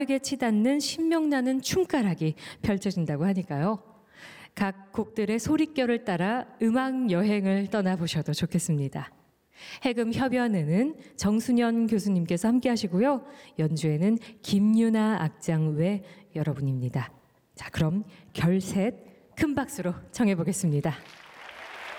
에게 치닫는 신명나는 춤가락이 펼쳐진다고 하니까요. 각 곡들의 소릿결을 따라 음악 여행을 떠나보셔도 좋겠습니다. 해금 협연회는 정순현 교수님께서 함께 하시고요. 연주에는 김유나 악장 외 여러분입니다. 자, 그럼 결셋 큰 박수로 청해 보겠습니다.